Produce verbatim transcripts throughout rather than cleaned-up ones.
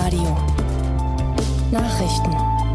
Radio Nachrichten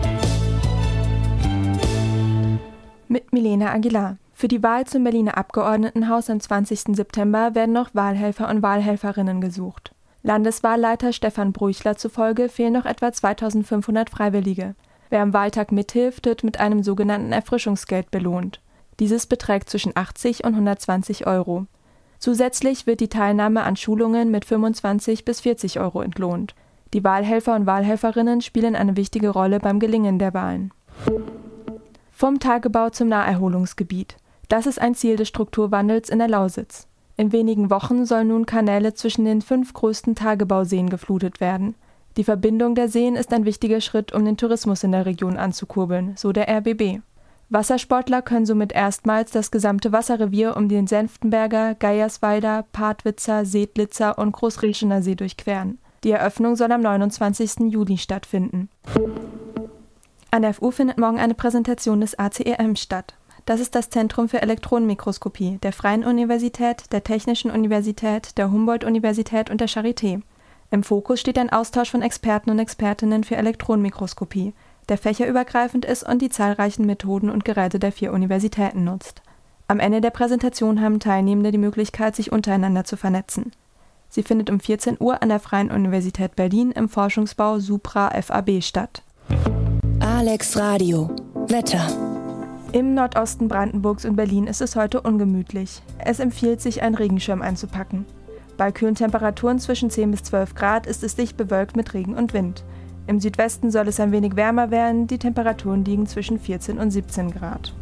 mit Milena Aguilar. Für die Wahl zum Berliner Abgeordnetenhaus am zwanzigsten September werden noch Wahlhelfer und Wahlhelferinnen gesucht. Landeswahlleiter Stefan Brüchler zufolge fehlen noch etwa zweitausendfünfhundert Freiwillige. Wer am Wahltag mithilft, wird mit einem sogenannten Erfrischungsgeld belohnt. Dieses beträgt zwischen achtzig und hundertzwanzig Euro. Zusätzlich wird die Teilnahme an Schulungen mit fünfundzwanzig bis vierzig Euro entlohnt. Die Wahlhelfer und Wahlhelferinnen spielen eine wichtige Rolle beim Gelingen der Wahlen. Vom Tagebau zum Naherholungsgebiet. Das ist ein Ziel des Strukturwandels in der Lausitz. In wenigen Wochen sollen nun Kanäle zwischen den fünf größten Tagebauseen geflutet werden. Die Verbindung der Seen ist ein wichtiger Schritt, um den Tourismus in der Region anzukurbeln, so der R B B. Wassersportler können somit erstmals das gesamte Wasserrevier um den Senftenberger, Geierswalder, Partwitzer, Seedlitzer und Großreschener See durchqueren. Die Eröffnung soll am neunundzwanzigsten Juli stattfinden. An der F U findet morgen eine Präsentation des A C E M statt. Das ist das Zentrum für Elektronenmikroskopie der Freien Universität, der Technischen Universität, der Humboldt-Universität und der Charité. Im Fokus steht ein Austausch von Experten und Expertinnen für Elektronenmikroskopie, der fächerübergreifend ist und die zahlreichen Methoden und Geräte der vier Universitäten nutzt. Am Ende der Präsentation haben Teilnehmende die Möglichkeit, sich untereinander zu vernetzen. Sie findet um vierzehn Uhr an der Freien Universität Berlin im Forschungsbau Supra F A B statt. Alex Radio Wetter. Im Nordosten Brandenburgs und Berlin ist es heute ungemütlich. Es empfiehlt sich, einen Regenschirm einzupacken. Bei kühlen Temperaturen zwischen zehn bis zwölf Grad ist es dicht bewölkt mit Regen und Wind. Im Südwesten soll es ein wenig wärmer werden, die Temperaturen liegen zwischen vierzehn und siebzehn Grad.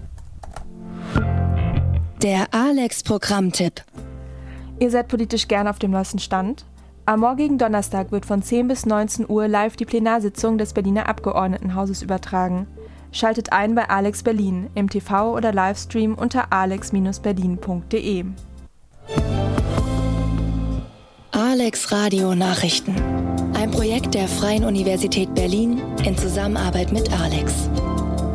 Der Alex-Programmtipp. Ihr seid politisch gern auf dem neuesten Stand? Am morgigen Donnerstag wird von zehn bis neunzehn Uhr live die Plenarsitzung des Berliner Abgeordnetenhauses übertragen. Schaltet ein bei Alex Berlin, im T V oder Livestream unter alex berlin punkt de. Alex Radio Nachrichten. Ein Projekt der Freien Universität Berlin in Zusammenarbeit mit Alex.